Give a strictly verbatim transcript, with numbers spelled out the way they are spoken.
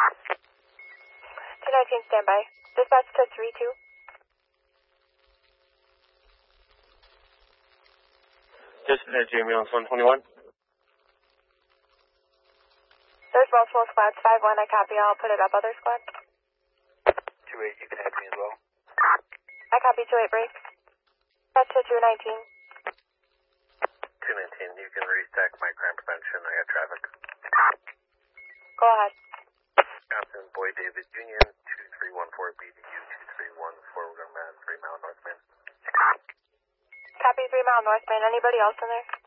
two nineteen, standby. Dispatch to three two. Dispatch, ambulance one twenty-one. There's multiple squads, five one, I copy, I'll put it up, other squad. two eight, you can have me as well. I copy, two eight, break. Dispatch to two nineteen. two nineteen, you can restack my crime prevention, I got traffic. Go ahead. Wisconsin, Boyd David Union, two three one four B D U, two three one four, we're going to man, three mile north man. Copy, three mile north, man. Anybody else in there?